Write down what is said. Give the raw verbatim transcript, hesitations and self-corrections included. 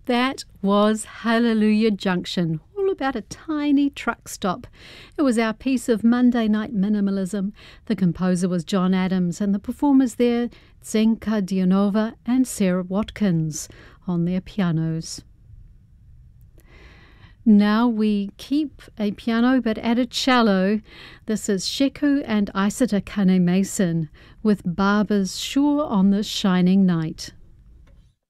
That was Hallelujah Junction, all about a tiny truck stop. It was our piece of Monday night minimalism. The composer was John Adams, and the performers there, Zenka Dionova and Sarah Watkins, on their pianos. Now we keep a piano but add a cello. This is Sheku and Isata Kane Mason with Barber's Sure on This Shining Night.